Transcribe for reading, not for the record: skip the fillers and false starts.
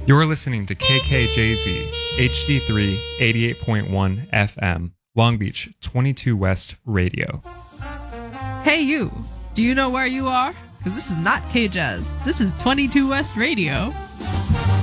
You're listening to KKJZ HD3 88.1 FM, Long Beach 22 West Radio. Hey you, do you know where you are? Because this is not KJazz. This is 22 West Radio.